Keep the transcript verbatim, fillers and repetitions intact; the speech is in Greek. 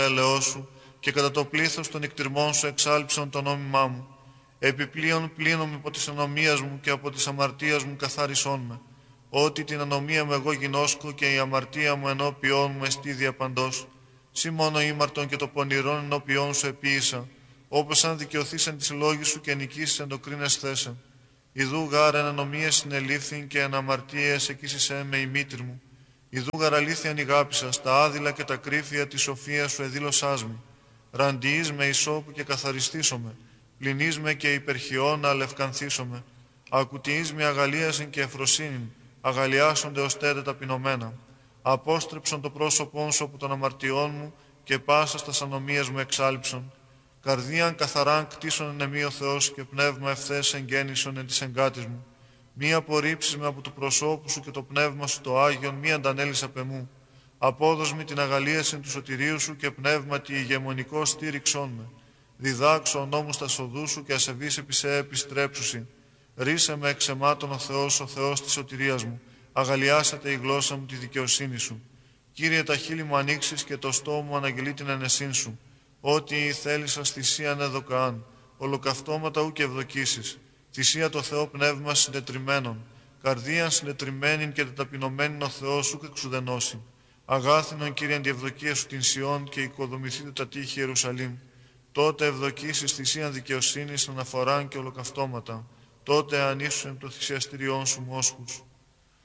έλεος σου και κατά το πλήθος των εκτιρμών σου εξάλειψον το νόμιμά μου. Επιπλέον πλύνομαι από της ανομίας μου και από της αμαρτίας μου καθάρισόν με. Ότι την ανομία μου εγώ γινώσκω και η αμαρτία μου ενώπιόν μου εστί διαπαντός. Σύ μόνο ήμαρτον και το πονηρόν ενώπιόν σου επίησα, όπως αν δικαιωθείς εν της λόγης σου και νικήσεις εν το κρίνες θέσε. Ιδού γάρ εν ανομίες συνελήφθην και εν αμαρτίες εκείσισέ με η μήτρη μου. Ιδού γαρ αλήθειαν ηγάπησα, στα άδειλα και τα κρύφια της σοφίας σου εδήλωσάς μη. Ραντιείς με ισόπου και καθαριστήσομαι, πλυνείς με και υπερχιών να αλευκανθήσομαι. Ακουτιείς με αγαλίασιν και εφροσύνην, αγαλιάσονται ως τέτε ταπεινωμένα. Απόστρεψον το πρόσωπόν σου από των αμαρτιών μου και πάσα στα ανομίας μου εξάλειψον. Καρδίαν καθαράν κτίσον εν εμεί ο Θεός και πνεύμα ευθές εγγέννησον εν της εγκάτης μου. Μη απορρίψεις με από του προσώπου σου και το πνεύμα σου το Άγιον μη αντανέλεις απ' εμού. Απόδος μη την αγαλίασιν του σωτηρίου σου και πνεύματι ηγεμονικό στήριξόν με. Διδάξω ο νόμους τα σοδού σου και ασεβείς επί σε επιστρέψουσι. Ρίσε με εξαιμάτων ο Θεός, ο Θεός της σωτηρίας μου. Αγαλιάσατε η γλώσσα μου τη δικαιοσύνη σου. Κύριε, τα χείλη μου ανοίξεις και το στόμα μου αναγγελεί την ενεσύν σου. Ό,τι θέλησας θυσίαν εδωκαάν, ολοκαυτώματα ου και ευδοκίσεις. Θυσία το Θεό πνεύμα συντετριμένων, καρδίαν συντετριμένην και τεταπεινωμένην ο Θεός ουκ εξουδενώσει. Αγάθινον, Κύριε, αντιευδοκία σου την Σιών και οικοδομηθείτε τα τείχη Ιερουσαλήμ. Τότε ευδοκίσεις θυσίαν δικαιοσύνης αναφοράν και ολοκαυτώματα. Τότε ανήσουσεν το θυσιαστηριόν σου μόσχους.